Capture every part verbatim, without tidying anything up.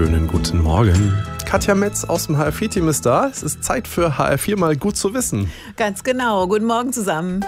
Schönen guten Morgen. Katja Metz aus dem H R vier Team ist da. Es ist Zeit für H R vier mal gut zu wissen. Ganz genau. Guten Morgen zusammen.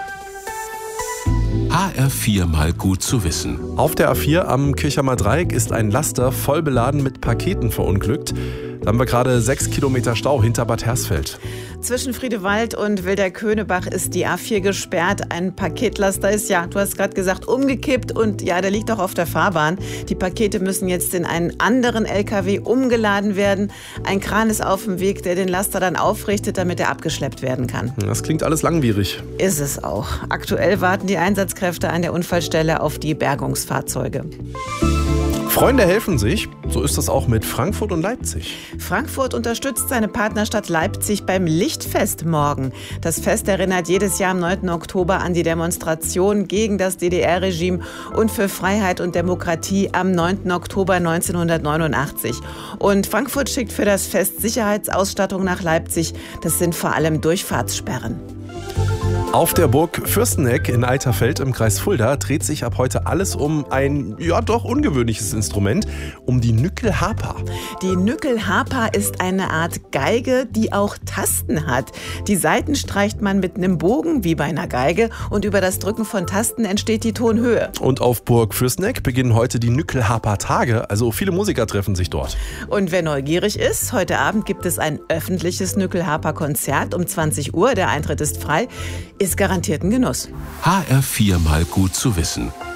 H R vier mal gut zu wissen. Auf der A vier am Kirchheimer Dreieck ist ein Laster voll beladen mit Paketen verunglückt. Da haben wir gerade sechs Kilometer Stau hinter Bad Hersfeld. Zwischen Friedewald und Wilderköhnebach ist die A vier gesperrt. Ein Paketlaster ist, ja, du hast gerade gesagt, umgekippt und ja, der liegt auch auf der Fahrbahn. Die Pakete müssen jetzt in einen anderen L K W umgeladen werden. Ein Kran ist auf dem Weg, der den Laster dann aufrichtet, damit er abgeschleppt werden kann. Das klingt alles langwierig. Ist es auch. Aktuell warten die Einsatzkräfte an der Unfallstelle auf die Bergungsfahrzeuge. Freunde helfen sich. So ist das auch mit Frankfurt und Leipzig. Frankfurt unterstützt seine Partnerstadt Leipzig beim Lichtfest morgen. Das Fest erinnert jedes Jahr am neunten Oktober an die Demonstration gegen das D D R-Regime und für Freiheit und Demokratie am neunten Oktober neunzehnhundertneunundachtzig. Und Frankfurt schickt für das Fest Sicherheitsausstattung nach Leipzig. Das sind vor allem Durchfahrtssperren. Auf der Burg Fürsteneck in Eiterfeld im Kreis Fulda dreht sich ab heute alles um ein, ja doch ungewöhnliches Instrument, um die Nyckelharpa. Die Nyckelharpa ist eine Art Geige, die auch Tasten hat. Die Saiten streicht man mit einem Bogen, wie bei einer Geige, und über das Drücken von Tasten entsteht die Tonhöhe. Und auf Burg Fürsteneck beginnen heute die Nyckelharpa-Tage, also viele Musiker treffen sich dort. Und wer neugierig ist, heute Abend gibt es ein öffentliches Nyckelharpa-Konzert um zwanzig Uhr. Der Eintritt ist frei. Ist garantiert ein Genuss. H R vier mal gut zu wissen.